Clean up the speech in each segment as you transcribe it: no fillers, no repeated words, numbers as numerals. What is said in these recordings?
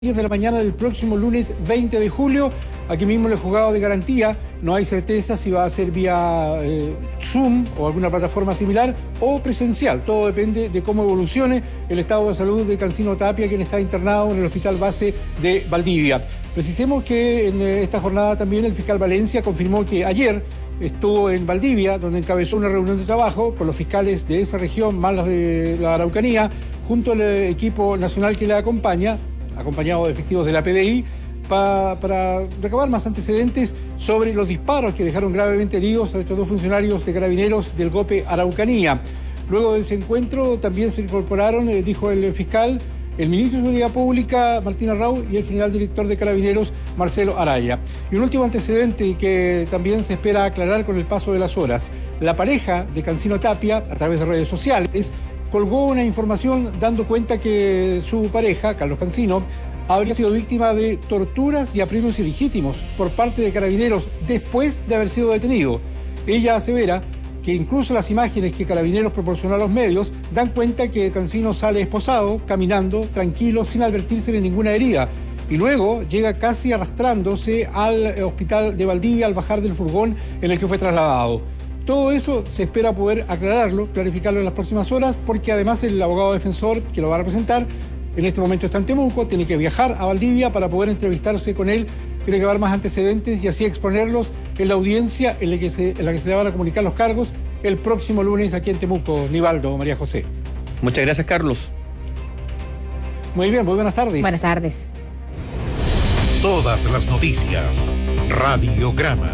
10 de la mañana del próximo lunes 20 de julio. Aquí mismo en el juzgado de garantía no hay certeza si va a ser vía Zoom o alguna plataforma similar o presencial. Todo depende de cómo evolucione el estado de salud de Cancino Tapia, quien está internado en el Hospital Base de Valdivia. Precisemos que en esta jornada también el fiscal Valencia confirmó que ayer estuvo en Valdivia, donde encabezó una reunión de trabajo con los fiscales de esa región, más los de la Araucanía, junto al equipo nacional que le acompaña, acompañado de efectivos de la PDI, para recabar más antecedentes sobre los disparos que dejaron gravemente heridos a estos dos funcionarios de Carabineros del GOPE Araucanía. Luego de ese encuentro también se incorporaron, dijo el fiscal, el ministro de Seguridad Pública, Martín Arrau, y el general director de Carabineros, Marcelo Araya. Y un último antecedente que también se espera aclarar con el paso de las horas. La pareja de Cancino Tapia, a través de redes sociales, colgó una información dando cuenta que su pareja, Carlos Cancino, habría sido víctima de torturas y apremios ilegítimos por parte de Carabineros después de haber sido detenido. Ella asevera que incluso las imágenes que Carabineros proporcionó a los medios dan cuenta que Cancino sale esposado, caminando, tranquilo, sin advertirse de ninguna herida. Y luego llega casi arrastrándose al hospital de Valdivia al bajar del furgón en el que fue trasladado. Todo eso se espera poder aclararlo, clarificarlo en las próximas horas, porque además el abogado defensor que lo va a representar en este momento está en Temuco, tiene que viajar a Valdivia para poder entrevistarse con él, tiene que dar más antecedentes y así exponerlos en la audiencia en la que se le van a comunicar los cargos el próximo lunes aquí en Temuco. Nivaldo, María José. Muchas gracias, Carlos. Muy bien, muy buenas tardes. Buenas tardes. Todas las noticias. Radiograma.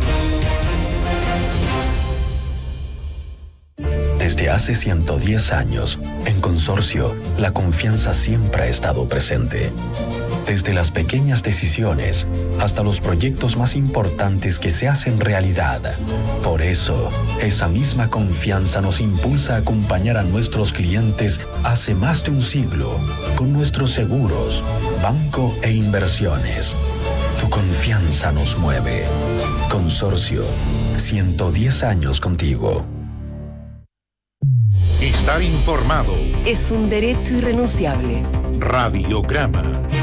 Desde hace 110 años, en Consorcio, la confianza siempre ha estado presente. Desde las pequeñas decisiones hasta los proyectos más importantes que se hacen realidad. Por eso, esa misma confianza nos impulsa a acompañar a nuestros clientes hace más de un siglo con nuestros seguros, banco e inversiones. Tu confianza nos mueve. Consorcio, 110 años contigo. Estar informado es un derecho irrenunciable. Radiograma.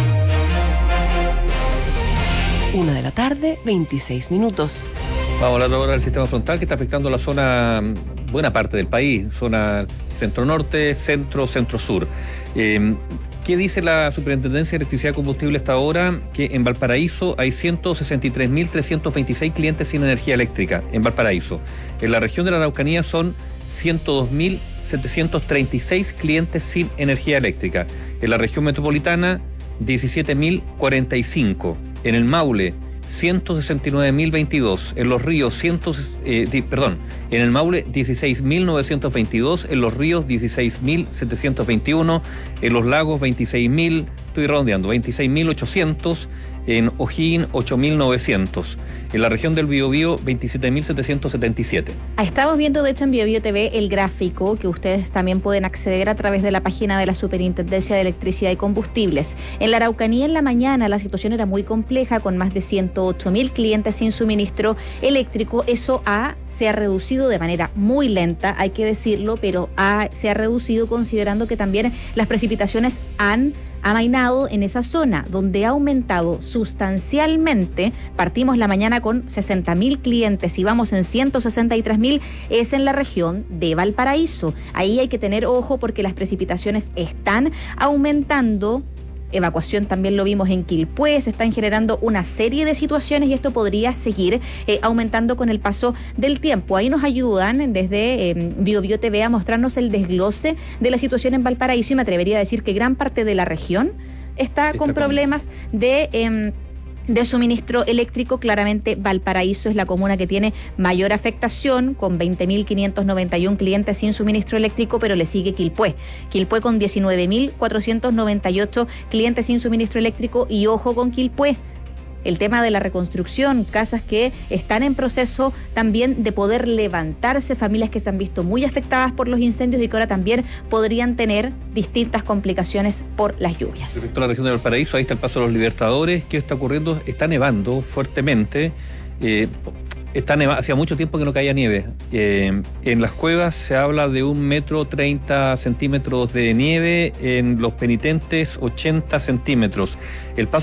1:26 p.m. Vamos a hablar ahora del sistema frontal que está afectando la zona, buena parte del país, zona centro-norte, centro-centro-sur. ¿Qué dice la Superintendencia de Electricidad y Combustible hasta ahora? Que en Valparaíso hay 163.326 clientes sin energía eléctrica, en Valparaíso. En la región de la Araucanía son 102.736 clientes sin energía eléctrica. En la región metropolitana, 17.045. En el Maule, 169.022. En los ríos, en el Maule, 16.922. En los ríos, 16.721. En los lagos, 26.000. Estoy redondeando, 26.800. En O'Higgins, 8.900. En la región del Biobío, 27.777. Estamos viendo, de hecho, en Biobío TV el gráfico que ustedes también pueden acceder a través de la página de la Superintendencia de Electricidad y Combustibles. En la Araucanía, en la mañana, la situación era muy compleja, con más de 108.000 clientes sin suministro eléctrico. Eso se ha reducido de manera muy lenta, hay que decirlo, pero se ha reducido considerando que también las precipitaciones han amainado en esa zona, donde ha aumentado sustancialmente. Partimos la mañana con 60.000 clientes y vamos en 163.000, es en la región de Valparaíso. Ahí hay que tener ojo porque las precipitaciones están aumentando. Evacuación también lo vimos en Quilpué, se están generando una serie de situaciones y esto podría seguir aumentando con el paso del tiempo. Ahí nos ayudan desde Biobío TV a mostrarnos el desglose de la situación en Valparaíso y me atrevería a decir que gran parte de la región está con problemas de suministro eléctrico. Claramente Valparaíso es la comuna que tiene mayor afectación, con 20.591 clientes sin suministro eléctrico, pero le sigue Quilpué. Quilpué con 19.498 clientes sin suministro eléctrico y ojo con Quilpué. El tema de la reconstrucción, casas que están en proceso también de poder levantarse, familias que se han visto muy afectadas por los incendios y que ahora también podrían tener distintas complicaciones por las lluvias. Respecto a la región de Valparaíso, ahí está el Paso de los Libertadores. ¿Qué está ocurriendo? Está nevando fuertemente. Hacía mucho tiempo que no caía nieve. En las cuevas se habla de 1,30 m de nieve, en los penitentes 80 centímetros. El paso